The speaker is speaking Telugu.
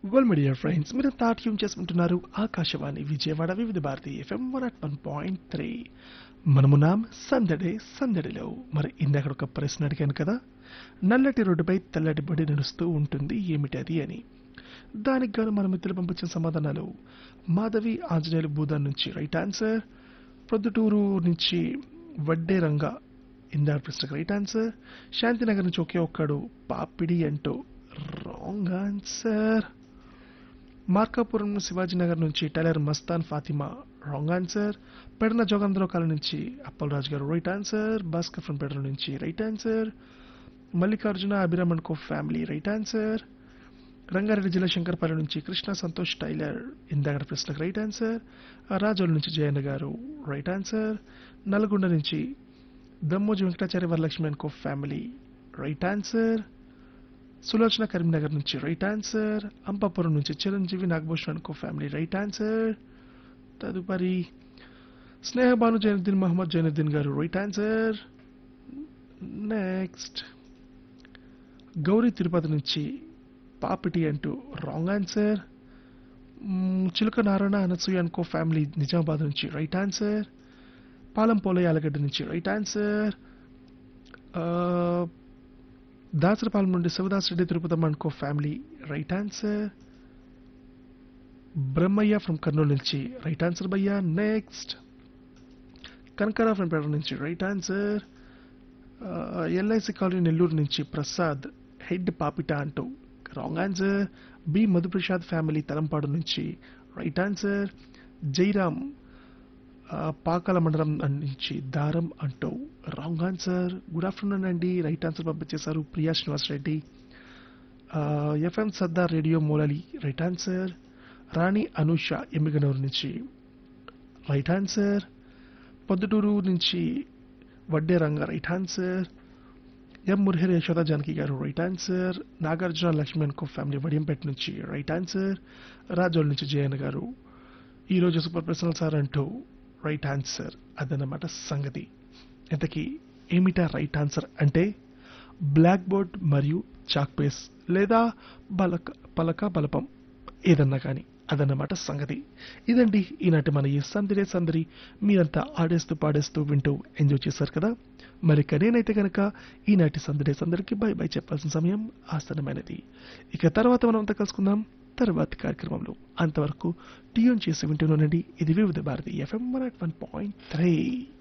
వెల్ మై డియర్ ఫ్రెండ్స్, మీరంతా ట్యూన్ చేసుకుంటున్నారు ఆకాశవాణి విజయవాడ వివిధ భారతి ఎఫ్ఎం 101.3. మనమున్నాం సందడే సందడిలో. మరి ఇందాక ఒక ప్రశ్న అడిగాను కదా, నల్లటి రోడ్డుపై తెల్లటి బండి నడుస్తూ ఉంటుంది, ఏమిటి అది అని. దానికి గాను మన మిత్రులు పంపించిన సమాధానాలు: మాధవి ఆంజనేయులు భూదాన్ నుంచి రైట్ ఆన్సర్, ప్రొద్దుటూరు నుంచి వడ్డే రంగ ఇందాక ప్రశ్నకు రైట్ ఆన్సర్, శాంతినగర్ నుంచి ఒకే ఒక్కడు పాపిడి అంటూ రాంగ్ ఆన్సర్, మార్కాపురం శివాజీనగర్ నుంచి tailor Mastan Fatima wrong answer, Pedana జోగంధ్రో కాలం నుంచి అప్పలరాజు గారు right answer, Bhaskar from Pedana నుంచి రైట్ ఆన్సర్, మల్లికార్జున అభిరామన్ కో ఫ్యామిలీ రైట్ ఆన్సర్, రంగారెడ్డి జిల్లా శంకర్పల్లి నుంచి కృష్ణ సంతోష్ టైలర్ ఇందాక ప్రశ్నకు రైట్ ఆన్సర్, రాజోల్ నుంచి జయన్న గారు రైట్ ఆన్సర్, నల్గొండ నుంచి Dammoji Venkatacharya Varalakshmi and co family right answer, Sulochana Karimnagar నుంచి రైట్ ఆన్సర్, అంపాపురం నుంచి Chiranjeevi Nagabhushan and co family right answer. తదుపరి స్నేహబాను జైనుద్దీన్ మహమ్మద్ జైనుద్దీన్ గారు right answer. Next Gauri Tirupati నుంచి పాపిటి అంటూ రాంగ్ ఆన్సర్, చిలుక Narayana Anasuya and co family Nizamabad నుంచి రైట్ ఆన్సర్, పాలం పోలయ్య ఆలగడ్డ నుంచి రైట్ ఆన్సర్, దాసరపాలెం నుండి Shivadas Reddy Tirupatamma and co family right answer, Brahmaiah from Kurnool నుంచి రైట్ ఆన్సర్ భయ్య. నెక్స్ట్ కనకరా ఫ్రమ్ పేట నుంచి right answer, LIC colony Nellore నుంచి ప్రసాద్ హెడ్ పాపిట అంటూ wrong answer, B Madhu Prasad family Talampadu నుంచి రైట్ ఆన్సర్, జైరామ్ పాకాల మండలం నుంచి దారం అంటూ రాంగ్ ఆన్సర్. గుడ్ ఆఫ్టర్నూన్ అండి, రైట్ ఆన్సర్ పంపించేశారు Priya Srinivas Reddy. FM Sardar radio మూలలి right answer, రాణి అనూష ఎమ్మిగనూరు నుంచి రైట్ ఆన్సర్, పొద్దుటూరు నుంచి వడ్డే రంగ రైట్ ఆన్సర్, ఎం మురహరి యశోద జానకి గారు రైట్ ఆన్సర్, నాగార్జున లక్ష్మణ్ కో ఫ్యామిలీ వడియంపేట నుంచి రైట్ ఆన్సర్, రాజోల్ నుంచి జయన్ గారు ఈరోజు సూపర్ పర్సనల్ సార్ అంటూ రైట్ ఆన్సర్. అదన్నమాట సంగతి. ఇంతకీ ఏమిటా రైట్ ఆన్సర్ అంటే బ్లాక్ బోర్డ్ మరియు చాక్ పేస్ లేదా పలక బలపం ఏదన్నా కానీ అదన్నమాట సంగతి. ఇదండి ఈనాటి మన ఈ సందడి సందడి. మీరంతా ఆడేస్తూ పాడేస్తూ వింటూ ఎంజాయ్ చేశారు కదా. మరి నేనైతే కనుక ఈనాటి సందడి సందడికి బై బై చెప్పాల్సిన సమయం ఆసన్నమైనది. ఇక తర్వాత మనం అంతా కలుసుకుందాం తర్వాతి కార్యక్రమంలో. అంతవరకు ట్యూన్ చేసి వింటూనండి ఇది వివిధ భారతి ఎఫ్ఎం 101.3.